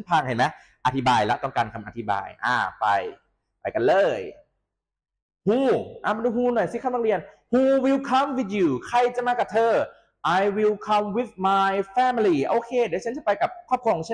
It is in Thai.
พังเห็นไหมอธิบายแล้วต้องการคำอธิบายไปกันเลย who มาดู who หน่อยสิครับนักเรียน who will come with you ใครจะมากับเธอ I will come with my family โอเคเดี๋ยวฉันจะไปกับครอบครัวของฉัน